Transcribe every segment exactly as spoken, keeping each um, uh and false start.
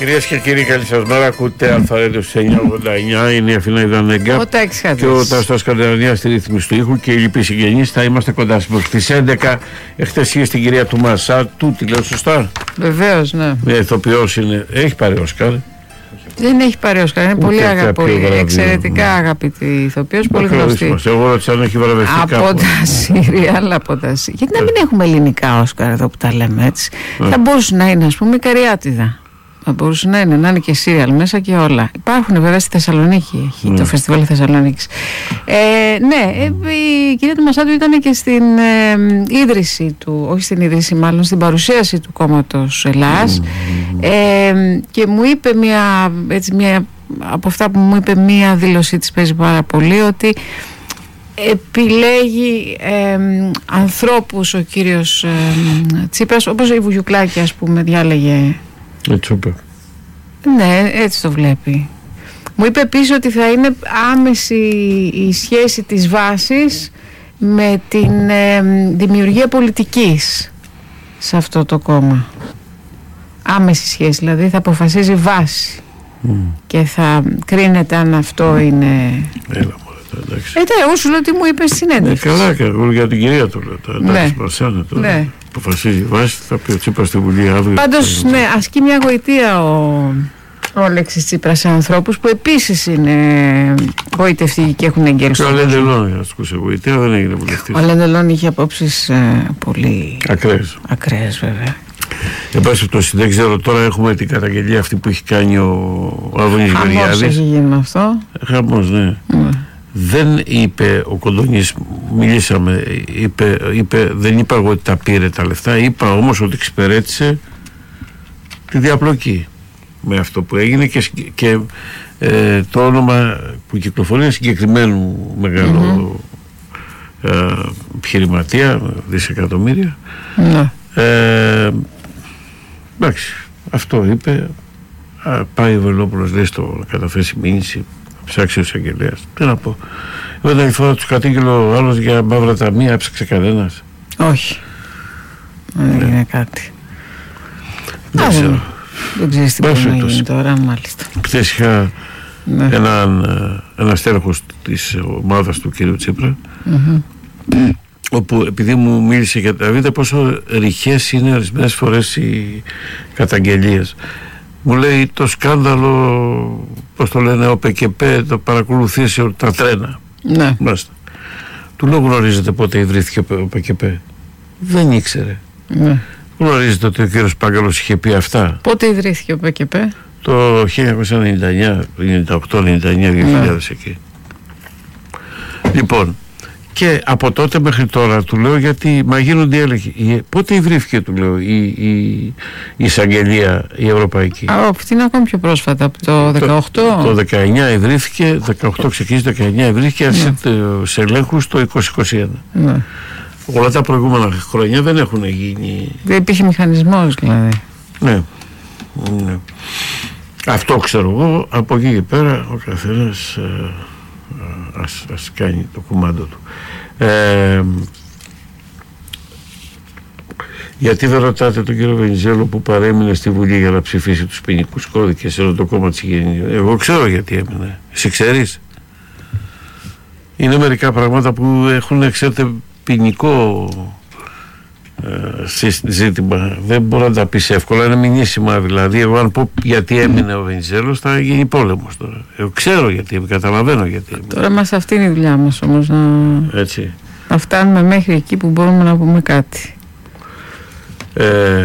Κυρίες και κύριοι, καλή σας μέρα. Ακούτε Αλφα-Radio στις εννιά ογδόντα εννιά. Είναι η Αθηνά Ιδανέγκα και ο Ταστός Καρδιανίας στη ρύθμιση του ήχου και οι λοιποί συγγενείς. Θα είμαστε κοντά στις έντεκα. Εχθές είχε στην κυρία του Μασά, του τη λέω σωστά? Βεβαίως, ναι. Με ηθοποιός είναι. Έχει πάρει Όσκαρ. Δεν έχει πάρει Όσκαρ. Είναι πολύ αγαπητή. Εξαιρετικά ναι. αγαπητή ηθοποιός, πολύ γνωστή. Εγώ ρώτησα αν έχει βραβευτεί από κάπου. τα σύριαλ, από τα σύριαλ. Γιατί να μην έχουμε ελληνικά Όσκαρ εδώ που τα λέμε έτσι. Ναι. Θα μπορούσε να είναι, ας πούμε, η Καριάτιδα. Θα μπορούσε να είναι, να είναι και σύριαλ μέσα και όλα. Υπάρχουν βέβαια στη Θεσσαλονίκη, έχει mm. το φεστιβάλ Θεσσαλονίκης. Ε, ναι, ε, η κυρία του Μασάτου ήταν και στην ε, ίδρυση του, όχι στην ίδρυση μάλλον, στην παρουσίαση του κόμματος Ελλάς mm. ε, και μου είπε μια, έτσι, μια, από αυτά που μου είπε μια δήλωσή της παίζει πάρα πολύ, ότι επιλέγει ε, ανθρώπους ο κύριος ε, Τσίπρας, όπως η Βουγιουκλάκη ας πούμε διάλεγε. Έτσι είπε. Ναι, έτσι το βλέπει. Μου είπε επίσης ότι θα είναι άμεση η σχέση της βάσης με την ε, δημιουργία πολιτικής σε αυτό το κόμμα. Άμεση σχέση, δηλαδή θα αποφασίζει βάση mm. και θα κρίνεται αν αυτό είναι... Έλα μωρέ, εντάξει. Ε, εγώ σου λέω τι μου είπε στην συνέντευξη. Ε, καλά και εγώ για την κυρία του λέω. Εντάξει, Μαρσάνε τώρα. Ναι. Αποφασίζει βάση, θα πει ο Τσίπρας στη Βουλή αύριο. Πάντως, ναι, ασκεί μια γοητεία ο, ο Αλέξης Τσίπρας σε ανθρώπους που επίσης είναι γοητευτικοί και έχουν εγκέλους. Και ο Αλέν Ντελόν ασκούσε γοητεία, δεν έγινε βουλευτής. Ο Αλέν Ντελόν είχε απόψεις ε, πολύ ακραίες. Ακραίες, βέβαια. Εν πάση περιπτώσει, δεν ξέρω, τώρα έχουμε την καταγγελία αυτή που έχει κάνει ο Άδωνης Γεωργιάδης. Χαμός έχει γίνει με αυτό. Χαμός, ναι. Mm. Δεν είπε ο Κοντονής, μιλήσαμε, είπε, είπε, δεν είπα εγώ ότι τα πήρε τα λεφτά, είπα όμως ότι εξυπηρέτησε τη διαπλοκή με αυτό που έγινε και, και ε, το όνομα που κυκλοφορεί είναι συγκεκριμένου μεγάλου mm-hmm. ε, επιχειρηματία, δισεκατομμύρια. Mm-hmm. Ε, εντάξει, αυτό είπε. Α, πάει ο Βελόπουλος, λέει, στο να καταθέσει μήνυση. Ψάξει ο εισαγγελέας. Τι να πω. Εγώ την φορά του κατήγγειλε ο άλλος για μαύρα ταμεία, έψαξε κανένας. Όχι. Δεν ναι. έγινε κάτι. Δεν Α, ξέρω. Δεν, δεν ξέρεις τι μπορεί να γίνει τώρα, μάλιστα. Χθες είχα ναι. έναν ένα στέλεχος της ομάδας του κύριου Τσίπρα, mm-hmm. όπου επειδή μου μίλησε για τα βίντεο πόσο ρηχές είναι ορισμένες φορές οι καταγγελίες. Μου λέει το σκάνδαλο, πώς το λένε, ο ΠΚΠ το παρακολουθήσει τα τρένα. Ναι. Μάλιστα. Του λέω, γνωρίζετε πότε ιδρύθηκε ο ΠΚΠ? Δεν ήξερε. Ναι. Γνωρίζετε ότι ο κύριος Πάγκαλος είχε πει αυτά? Πότε ιδρύθηκε ο ΠΚΠ? Το χίλια εννιακόσια ενενήντα εννιά, ενενήντα οκτώ, ενενήντα εννιά, δύο χιλιάδες ναι. εκεί. Λοιπόν, και από τότε μέχρι τώρα του λέω, γιατί μα γίνονται έλεγχοι. Πότε ιδρύθηκε, του λέω, η, η, η εισαγγελία η ευρωπαϊκή? Α, αυτή είναι ακόμη πιο πρόσφατα, από το δεκαοκτώ. Το, το δεκαεννιά ιδρύθηκε, δεκαοκτώ ξεκίνησε, δεκαεννιά ιδρύθηκε, ναι. σε ελέγχους το είκοσι είκοσι ένα. Ναι. Όλα τα προηγούμενα χρόνια δεν έχουν γίνει. Δεν υπήρχε μηχανισμός δηλαδή. Ναι. ναι. Αυτό ξέρω εγώ. Από εκεί και πέρα ο καθένας ε, ας, ας κάνει το κουμάντο του. Ε, γιατί δεν ρωτάτε τον κύριο Βενιζέλο που παρέμεινε στη Βουλή για να ψηφίσει τους ποινικούς κώδικες σε το κόμμα της Υγιεινής? Εγώ ξέρω γιατί έμεινε. Εσύ ξέρεις? Είναι μερικά πράγματα που έχουν, ξέρετε, ποινικό ε, ζήτημα. Δεν μπορώ να τα πεις εύκολα, είναι μηνύσιμα. Δηλαδή, εγώ αν πω γιατί έμεινε ο Βενιζέλος, θα γίνει πόλεμος τώρα. Εγώ ξέρω γιατί, καταλαβαίνω γιατί έμεινε. Τώρα μας αυτή είναι η δουλειά μας όμως, να, Έτσι. να φτάνουμε μέχρι εκεί που μπορούμε να πούμε κάτι. Ε,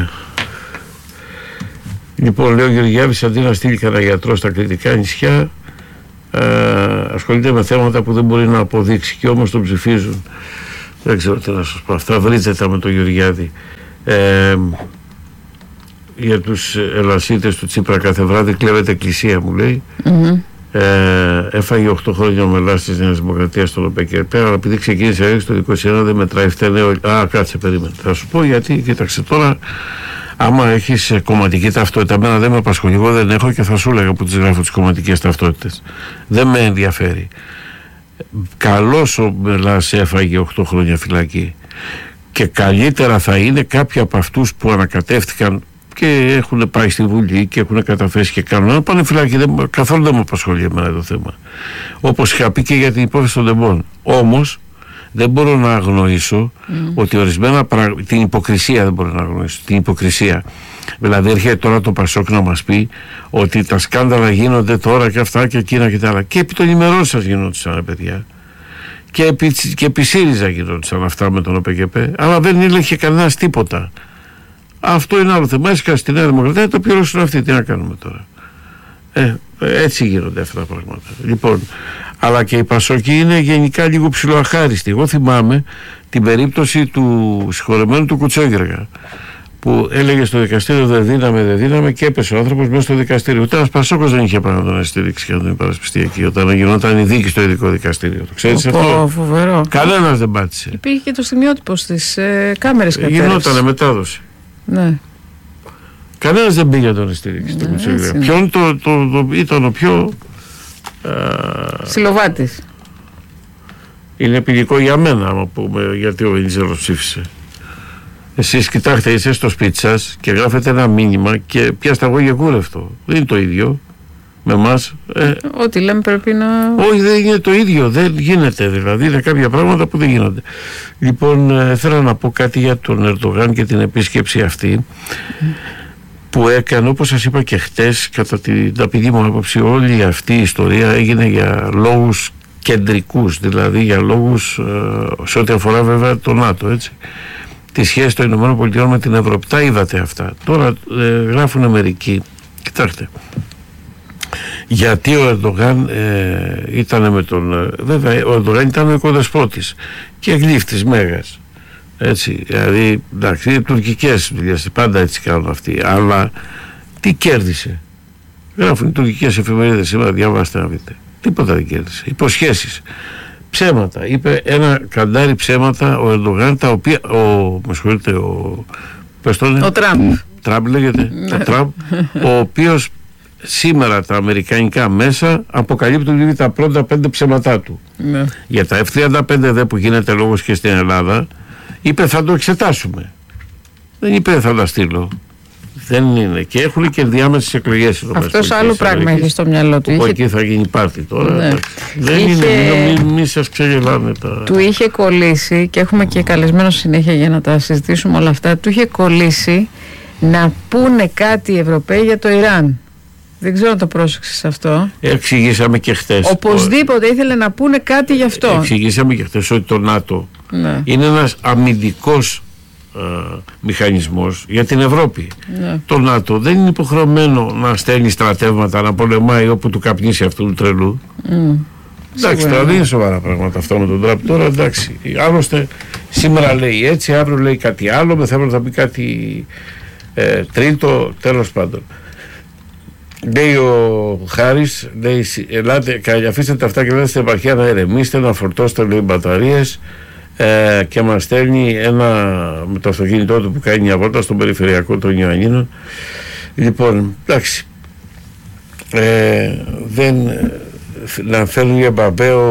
λοιπόν, λέει ο Γεωργιάδης, αντί να στείλει κανένα γιατρό στα Κρητικά νησιά, ε, ασχολείται με θέματα που δεν μπορεί να αποδείξει και όμως τον ψηφίζουν. Δεν ξέρω τι να σας πω. Αυτά βρείτε τα με τον Γεωργιάδη. Ε, για τους ελασίτες του Τσίπρα κάθε βράδυ κλέβεται εκκλησία, μου λέει. Mm-hmm. Ε, έφαγε οκτώ χρόνια ο μελάς της Νέας Δημοκρατίας στον ΟΠΕΚΕΡΠ, αλλά επειδή ξεκίνησε έξι το είκοσι ένα δεν μετράει φταίνε. Α, κάτσε, περίμενε. Θα σου πω γιατί, κοίταξε τώρα. Άμα έχεις κομματική ταυτότητα, εμένα δεν με απασχολεί. Εγώ δεν έχω και θα σου έλεγα που τις γράφω τις κομματικές ταυτότητες. Δεν με ενδιαφέρει. Καλώς ο Μελάς έφαγε οκτώ χρόνια φυλακή. Και καλύτερα θα είναι κάποιοι από αυτούς που ανακατεύτηκαν και έχουν πάει στη Βουλή και έχουν καταθέσει και κάνουν. Να πάνε φυλάκι, δεν, καθόλου δεν με απασχολεί εμένα το θέμα. Όπως είχα πει και για την υπόθεση των τεμπών. Όμως δεν μπορώ να αγνοήσω mm. ότι ορισμένα πράγματα, την υποκρισία δεν μπορώ να αγνοήσω, την υποκρισία. Δηλαδή έρχεται τώρα το Πασόκ να μας πει ότι τα σκάνδαλα γίνονται τώρα και αυτά και εκείνα και τα άλλα. Και επί των ημερών σας γινόντουσαν, παιδιά. Και επί, και επί ΣΥΡΙΖΑ γινόντουσαν αυτά με τον ΟΠΕΚΕΠΕ, αλλά δεν έλεγε κανένας τίποτα. Αυτό είναι άλλο θέμα. Έσκασε στη Νέα Δημοκρατία, το πληρώσουν αυτοί. Τι να κάνουμε τώρα. Ε, έτσι γίνονται αυτά τα πράγματα. Λοιπόν, αλλά και οι Πασόκοι είναι γενικά λίγο ψιλοαχάριστοι. Εγώ θυμάμαι την περίπτωση του συγχωρεμένου του Κουτσέγκραγα, που έλεγε στο δικαστήριο δεν δίναμε, δεν δίναμε και έπεσε ο άνθρωπος μέσα στο δικαστήριο. Ούτε ένας Πασόκος δεν είχε πάνω να στηρίξει και να τον υπερασπιστεί εκεί όταν γινόταν η δίκη στο ειδικό δικαστήριο. Το ξέρεις αυτό? Φοβερό. Κανένας δεν πάτησε. Υπήρχε και το στιγμιότυπο στις ε, κάμερες κατέρευση. Γινότανε μετάδοση. Ναι. Κανένας δεν πήγε να τον στηρίξει. Ναι, ποιον το, το, το, ήταν ο πιο Συλλοβάτης. Είναι ποινικό για μένα, άμα πούμε, γιατί ο Βενιζέλος ψήφισε. Εσείς κοιτάξτε, είστε στο σπίτι σας και γράφετε ένα μήνυμα και πιάστε εγώ για κούρευτο. Δεν είναι το ίδιο με εμάς. Ε, Ό,τι λέμε πρέπει να... Όχι, δεν είναι το ίδιο. Δεν γίνεται δηλαδή. Είναι κάποια πράγματα που δεν γίνονται. Λοιπόν, ε, θέλω να πω κάτι για τον Ερντογάν και την επίσκεψη αυτή mm. που έκανε, όπως σας είπα και χτες, κατά την ταπεινή μου άποψη, όλη αυτή η ιστορία έγινε για λόγους κεντρικούς, δηλαδή για λόγους ε, σε ό,τι αφορά βέβαια το ΝΑΤΟ, έτσι. Τη σχέση των ΗΠΑ με την Ευρώπη. Τα είδατε αυτά. Τώρα ε, γράφουν μερικοί. Κοιτάξτε. Γιατί ο Ερντογάν ε, ήταν με τον... Ε, βέβαια ο Ερντογάν ήταν ο οικοδεσπότης και γλύφτης μέγας. Έτσι. Δηλαδή, εντάξει, είναι τουρκικές δουλειές. Πάντα έτσι κάνουν αυτοί. Αλλά τι κέρδισε? Γράφουν οι τουρκικές εφημερίδες σήμερα. Διαβάστε να δείτε. Τίποτα δεν κέρδισε. Υποσχέσεις. Ψέματα. Είπε ένα καντάρι ψέματα ο Ερντογάν, τα οποία. Ο, με συγχωρείτε, ο. Πες το, ο Τραμπ. Τραμπ λέγεται. ο Τραμπ, ο οποίος σήμερα τα αμερικανικά μέσα αποκαλύπτουν ήδη τα πρώτα πέντε ψέματά του. Ναι. Για τα εφ τριάντα πέντε δε που γίνεται λόγος και στην Ελλάδα, είπε θα το εξετάσουμε. Δεν είπε θα τα στείλω. Δεν είναι. Και έχουν και διάμεσες εκλογές. Αυτός άλλο πράγμα έχει στο μυαλό του. Είχε... Είχε... θα γίνει πάρτι τώρα. Ναι. Δεν είχε... είναι. Μην μη σας ξεγελάνε τα... Του είχε κολλήσει, και έχουμε και καλεσμένο συνέχεια για να τα συζητήσουμε όλα αυτά, του είχε κολλήσει να πούνε κάτι οι Ευρωπαίοι για το Ιράν. Δεν ξέρω αν το πρόσεξες αυτό. Εξηγήσαμε και χτες. Οπωσδήποτε ήθελε να πούνε κάτι γι' αυτό. Εξηγήσαμε και χτες ότι το ΝΑΤΟ ναι. είναι ένας αμυντικός Uh, μηχανισμός για την Ευρώπη. Ναι. Το ΝΑΤΟ δεν είναι υποχρεωμένο να στέλνει στρατεύματα να πολεμάει όπου του καπνίσει αυτού του τρελού. Mm. Εντάξει, τώρα δεν είναι σοβαρά πράγματα αυτά με τον Τραμπ. Τώρα εντάξει. Άλλωστε σήμερα λέει έτσι, αύριο λέει κάτι άλλο, μεθαύριο θα πει κάτι ε, τρίτο, τέλος πάντων. Λέει ο Χάρης, λέει, ελάτε, αφήστε τα αυτά και λέτε στην επαρχία να ηρεμήσετε, να φορτώσετε λέει μπαταρίες. Ε, και μας στέλνει ένα με το αυτοκίνητό του που κάνει μια βόλτα στον περιφερειακό των Ιωαννίνων. Λοιπόν, εντάξει, ε, δεν να φέρνουν για Μπαμπέ ο,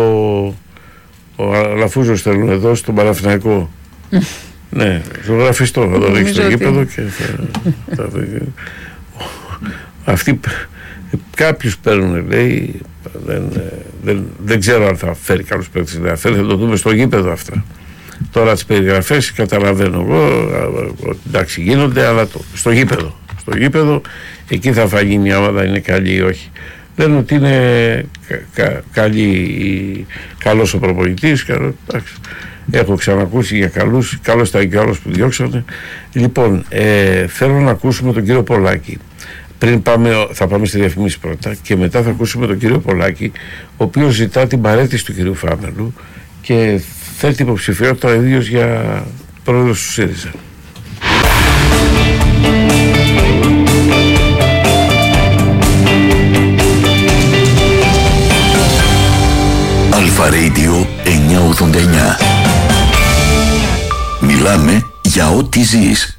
ο Αλαφούζος θέλουν εδώ στον Παναθηναϊκό. Ναι, ζωγραφιστό θα το ρίξει στο γήπεδο και θα, θα, αυτοί κάποιους παίρνουν λέει. Δεν, δεν, δεν ξέρω αν θα φέρει καλούς παίκτες, δεν θα φέρει, θα το δούμε στο γήπεδο αυτά. Τώρα τις περιγραφές καταλαβαίνω εγώ, εντάξει γίνονται, αλλά το, στο γήπεδο, στο γήπεδο εκεί θα φαγεί μια ομάδα είναι καλή ή όχι. Λένε ότι είναι κα, κα, καλή, καλός ο προπονητής, καλό, εντάξει. Έχω ξανακούσει για καλούς, καλός ήταν και άλλος που διώξανε. Λοιπόν, ε, θέλω να ακούσουμε τον κύριο Πολάκη. Πριν πάμε, θα πάμε στη διαφημίση πρώτα και μετά θα ακούσουμε τον κύριο Πολάκη, ο οποίος ζητά την παρέτηση του κυρίου Φάμελου και θέτει υποψηφιότητα ο ίδιος για πρόεδρος του ΣΥΡΙΖΑ. Αλφα Radio εννιακόσια ογδόντα εννιά. Μιλάμε για ό,τι ζεις.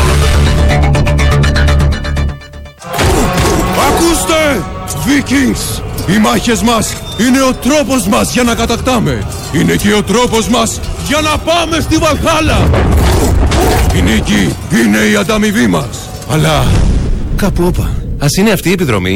Ακούστε! Vikings! Οι μάχες μας είναι ο τρόπος μας για να κατακτάμε. Είναι και ο τρόπος μας για να πάμε στη Βαλχάλα. Η νίκη είναι η ανταμοιβή μας. Αλλά κάπου όπα. Ας είναι αυτή η επιδρομή.